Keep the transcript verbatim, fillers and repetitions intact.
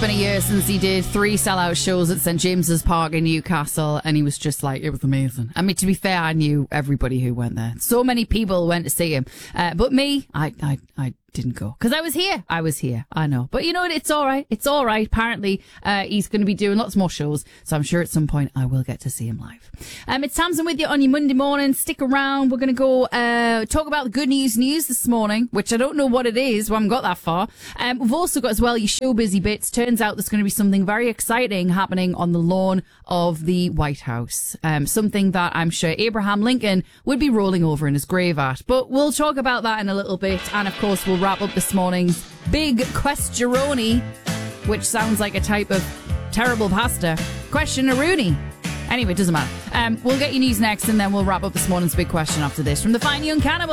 been a year since he did three sellout shows at St James's Park in Newcastle, and he was just like, it was amazing. I mean, to be fair, I knew everybody who went there. So many people went to see him. Uh, but me, I, I, I didn't go. Because I was here. I was here. I know. But you know what? It's all right. It's all right. Apparently, uh, he's going to be doing lots more shows. So I'm sure at some point I will get to see him live. Um, it's Tamsin with you on your Monday morning. Stick around. We're going to go uh, talk about the good news news this morning, which I don't know what it is. We haven't got that far. Um, we've also got as well your show busy bits. Turns out there's going to be something very exciting happening on the lawn of the White House. Um, something that I'm sure Abraham Lincoln would be rolling over in his grave at. But we'll talk about that in a little bit. And of course, we'll wrap up this morning's big questioneroni, which sounds like a type of terrible pasta. Questioneroni. Anyway, it doesn't matter. Um, we'll get your news next, and then we'll wrap up this morning's big question after this from the Fine Young Cannibal.